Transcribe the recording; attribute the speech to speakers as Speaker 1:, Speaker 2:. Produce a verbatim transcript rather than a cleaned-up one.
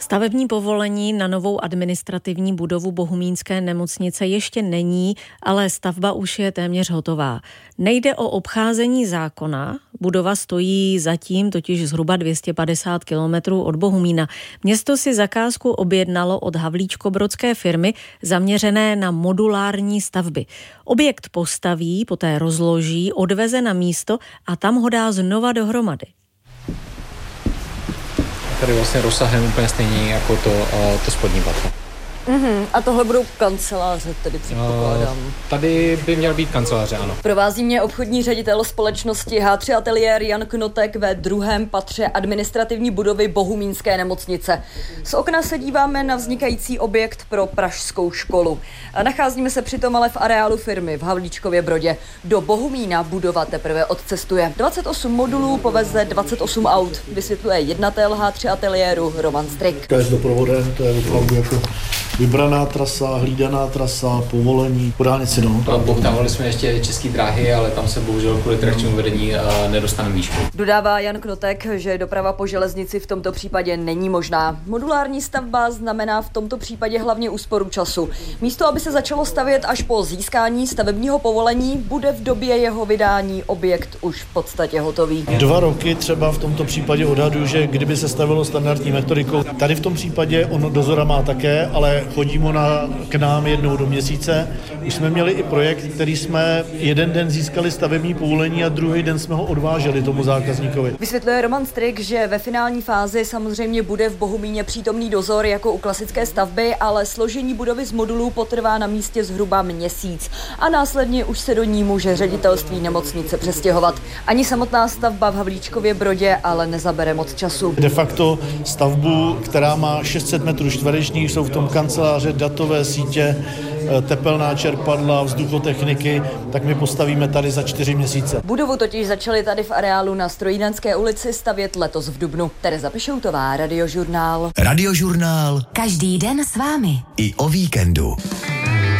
Speaker 1: Stavební povolení na novou administrativní budovu Bohumínské nemocnice ještě není, ale stavba už je téměř hotová. Nejde o obcházení zákona, budova stojí zatím totiž zhruba dvě stě padesát kilometrů od Bohumína. Město si zakázku objednalo od havlíčkobrodské firmy zaměřené na modulární stavby. Objekt postaví, poté rozloží, odveze na místo a tam ho dá znova dohromady.
Speaker 2: Tady vlastně rozsahem úplně stejný jako to, to spodní patro.
Speaker 3: Uhum. A tohle budou kanceláře, tedy předpokládám.
Speaker 2: Uh, tady by měl být kanceláře, ano.
Speaker 3: Provází mě obchodní ředitel společnosti H tři Ateliér Jan Knotek ve druhém patře administrativní budovy Bohumínské nemocnice. Z okna se díváme na vznikající objekt pro pražskou školu. Nacházíme se přitom ale v areálu firmy v Havlíčkově Brodě. Do Bohumína budova teprve odcestuje. dvacet osm modulů poveze dvacet osm aut, vysvětluje jednatel H tři Ateliéru Roman Strik.
Speaker 4: To je s doprovodem, to je opravdu jako vybraná trasa, hlídaná trasa, povolení, po dálnici, no.
Speaker 2: Obtávali jsme ještě České dráhy, ale tam se bohužel kvůli trakčnímu vedení nedostaneme výšku.
Speaker 3: Dodává Jan Knotek, že doprava po železnici v tomto případě není možná. Modulární stavba znamená v tomto případě hlavně úsporu času. Místo, aby se začalo stavět až po získání stavebního povolení, bude v době jeho vydání objekt už v podstatě hotový.
Speaker 4: Dva roky třeba v tomto případě odhaduju, že kdyby se stavilo standardní metodikou. Tady v tom případě on dozora má také, ale chodí mu na, k nám jednou do měsíce. Už jsme měli i projekt, který jsme jeden den získali stavební povolení a druhý den jsme ho odváželi tomu zákazníkovi.
Speaker 3: Vysvětluje Roman Strik, že ve finální fázi samozřejmě bude v Bohumíně přítomný dozor jako u klasické stavby, ale složení budovy z modulů potrvá na místě zhruba měsíc a následně už se do ní může ředitelství nemocnice přestěhovat. Ani samotná stavba v Havlíčkově Brodě ale nezabere moc času.
Speaker 4: De facto stavbu, která má šest set metrů čtverečních, jsou v tom kanceláře, datové sítě, tepelná čerpadla, vzduchotechniky, tak my postavíme tady za čtyři měsíce.
Speaker 3: Budovu totiž začali tady v areálu na Strojírenské ulici stavět letos v dubnu. Tereza Pišoutová, Radiožurnál.
Speaker 5: Radiožurnál.
Speaker 6: Každý den s vámi.
Speaker 5: I o víkendu.